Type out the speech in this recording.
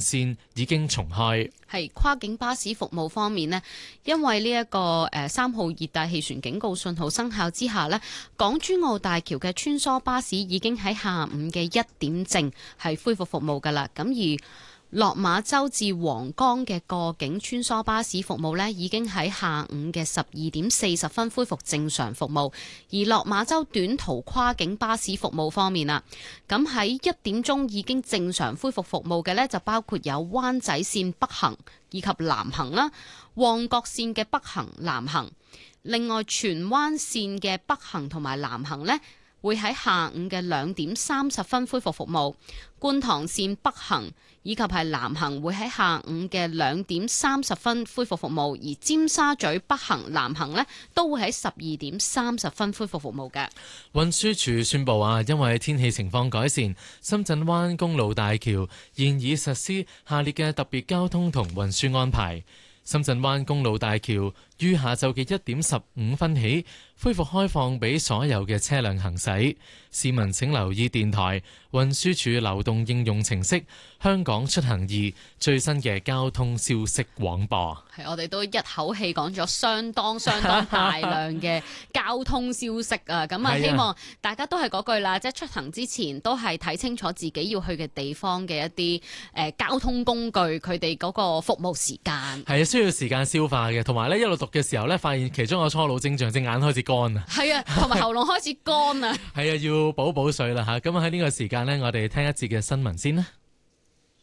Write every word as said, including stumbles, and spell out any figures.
線已經重開。 係跨境巴士服務方面呢，因為呢一個誒三號熱帶氣旋警告信號生效之下呢，港珠澳大橋嘅穿梭巴士已經喺下午嘅一點正係恢復服務㗎啦。咁而落馬洲至皇崗嘅過境穿梭巴士服務呢，已經喺下午嘅十二點四十分恢復正常服務。而落馬洲短途跨境巴士服務方面啦，咁喺一點鐘已經正常恢復服務嘅呢，就包括有灣仔線北行以及南行啦，旺角線嘅北行、南行。另外荃灣線嘅北行同埋南行呢，會喺下午嘅兩點三十分恢復服務，觀塘線北行以及係南行會喺下午嘅兩點三十分恢復服務，而尖沙咀北行、南行呢都會喺十二點三十分恢復服務嘅。 運輸署宣布啊，因為天氣情況改善，深圳灣公路大橋現已實施下列嘅特別交通同運輸安排。深圳灣公路大橋於下晝嘅一點十五分起恢復開放俾所有嘅車輛行駛，市民請留意電台運輸署流動應用程式《香港出行易》最新嘅交通消息廣播。 係，我哋都一口氣講咗相當相當大量嘅交通消息啊！咁啊，希望大家都係嗰句啦，即係出行之前都係睇清楚自己要去嘅地方嘅一啲誒、呃、交通工具，佢哋嗰個服務時間係啊，需要時間消化嘅，同埋咧一路讀嘅時候咧，發現其中個初老症狀隻眼開始乾啊， 係啊，同埋喉嚨開始乾啊， 係啊，要補補水啦嚇。咁喺呢個時間呢，我哋聽一節嘅新聞先啦。